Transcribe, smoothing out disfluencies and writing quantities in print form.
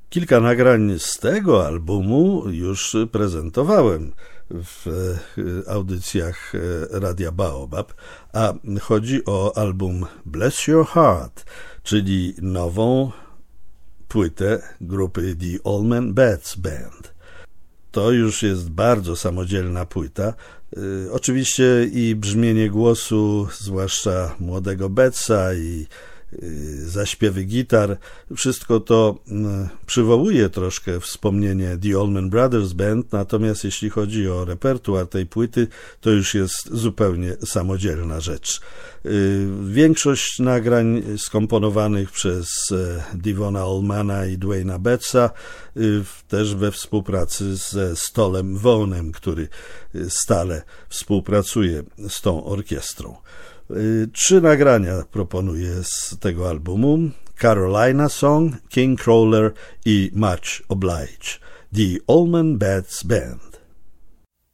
Kilka nagrań z tego albumu już prezentowałem w audycjach Radia Baobab, a chodzi o album Bless Your Heart, czyli nową płytę grupy The Allman Betts Band. To już jest bardzo samodzielna płyta. Oczywiście i brzmienie głosu, zwłaszcza młodego Bettsa, i zaśpiewy gitar, wszystko to przywołuje troszkę wspomnienie The Allman Brothers Band, natomiast jeśli chodzi o repertuar tej płyty, to już jest zupełnie samodzielna rzecz. Większość nagrań skomponowanych przez Devona Allmana i Dwayna Bettsa, też we współpracy ze Stolem Vaughanem, który stale współpracuje z tą orkiestrą. 3 nagrania proponuję z tego albumu: Carolina Song, King Crawler i Much Oblige. The Allman Betts Band.